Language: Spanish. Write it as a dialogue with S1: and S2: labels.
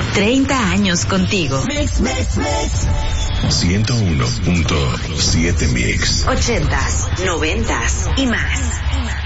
S1: 30 años contigo.
S2: Mix.
S3: 101.7 Mix.
S1: 80s, 90s y más.